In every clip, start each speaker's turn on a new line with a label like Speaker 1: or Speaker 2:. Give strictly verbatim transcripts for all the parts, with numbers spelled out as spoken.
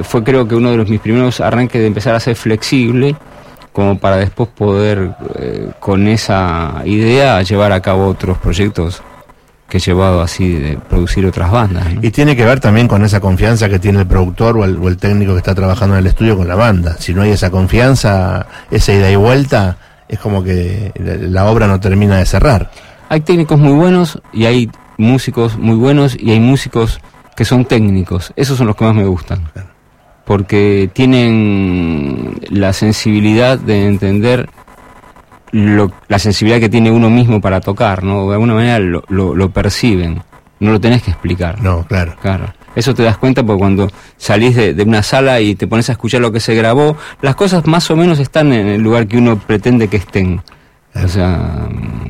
Speaker 1: eh, fue creo que uno de los, mis primeros arranques de empezar a ser flexible, como para después poder, eh, con esa idea, llevar a cabo otros proyectos que he llevado así, de producir otras bandas, ¿no?
Speaker 2: Y tiene que ver también con esa confianza que tiene el productor o el, o el técnico que está trabajando en el estudio con la banda. Si no hay esa confianza, esa ida y vuelta, es como que la, la obra no termina de cerrar.
Speaker 1: Hay técnicos muy buenos y hay músicos muy buenos y hay músicos que son técnicos. Esos son los que más me gustan. Claro. Porque tienen la sensibilidad de entender lo, la sensibilidad que tiene uno mismo para tocar, ¿no? De alguna manera lo, lo, lo perciben, no lo tenés que explicar.
Speaker 2: No, claro.
Speaker 1: Claro. Eso te das cuenta porque cuando salís de, de una sala y te pones a escuchar lo que se grabó, las cosas más o menos están en el lugar que uno pretende que estén. Claro. O sea,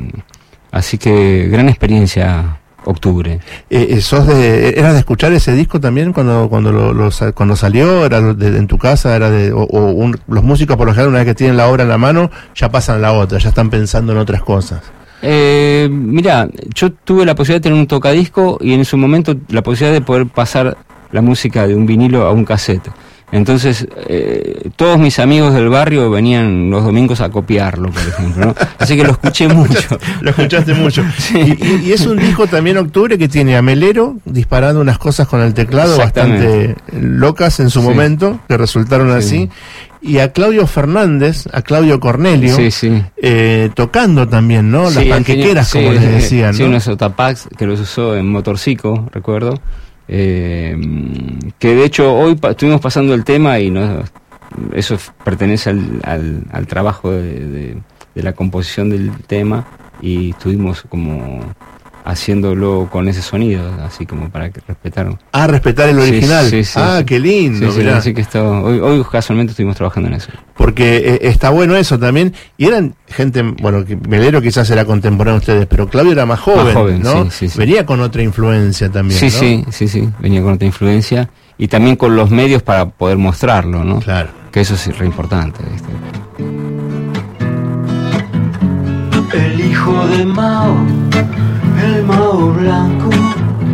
Speaker 1: así que gran experiencia. Octubre.
Speaker 2: Eh, ¿sos de, ¿Eras de escuchar ese disco también cuando cuando lo, lo, cuando salió? ¿Era de, en tu casa? Era de o, o un, los músicos por lo general una vez que tienen la obra en la mano ya pasan a la otra, ya están pensando en otras cosas?
Speaker 1: Eh, mira, yo tuve la posibilidad de tener un tocadisco y en su momento la posibilidad de poder pasar la música de un vinilo a un cassette. Entonces, eh, todos mis amigos del barrio venían los domingos a copiarlo, por ejemplo, ¿no? Así que lo escuché mucho.
Speaker 2: Lo escuchaste mucho.
Speaker 1: Sí.
Speaker 2: Y, y es un disco también Octubre que tiene a Melero disparando unas cosas con el teclado bastante locas en su sí. momento, que resultaron sí. así. Y a Claudio Fernández, a Claudio Cornelio, sí, sí. Eh, tocando también, ¿no? Las sí, panquequeras, tenía, como sí, les decían,
Speaker 1: sí,
Speaker 2: ¿no?
Speaker 1: unos Otapacs que los usó en Motorcico, recuerdo. Eh, que de hecho hoy pa- estuvimos pasando el tema y no, eso pertenece al, al, al trabajo de, de, de la composición del tema y estuvimos como haciéndolo con ese sonido, así como para que respetaron.
Speaker 2: Ah, respetar el original.
Speaker 1: Sí, sí, sí,
Speaker 2: ah,
Speaker 1: sí.
Speaker 2: qué lindo.
Speaker 1: Sí, sí, así que esto, hoy, hoy casualmente estuvimos trabajando en eso.
Speaker 2: Porque eh, está bueno eso también. Y eran gente, bueno, que Melero quizás era contemporáneo de ustedes, pero Claudio era más joven,
Speaker 1: más joven,
Speaker 2: ¿no?
Speaker 1: Sí, sí, sí.
Speaker 2: Venía con otra influencia también,
Speaker 1: sí,
Speaker 2: ¿no?
Speaker 1: Sí, sí, sí, venía con otra influencia y también con los medios para poder mostrarlo, ¿no?
Speaker 2: Claro.
Speaker 1: Que eso es re importante, ¿viste?
Speaker 3: El hijo de Mao, el Mao blanco,